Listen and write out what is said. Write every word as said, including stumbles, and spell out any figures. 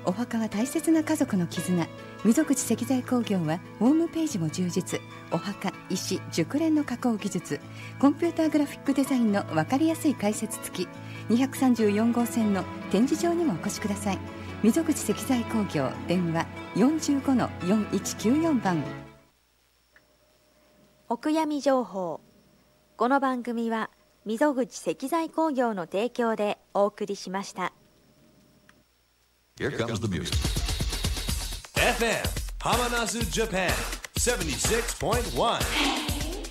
お墓は大切な家族の絆。溝口石材工業はホームページも充実。お墓、石、熟練の加工技術、コンピューターグラフィックデザインの分かりやすい解説付き。にひゃくさんじゅうよん号線の展示場にもお越しください。溝口石材工業、電話 よんじゅうごのよんいちきゅうよん 番。 お悔やみ情報。この番組は溝口石材工業の提供でお送りしました。 Here comes the music. エフエム Hamanasu Japan seventy-six point one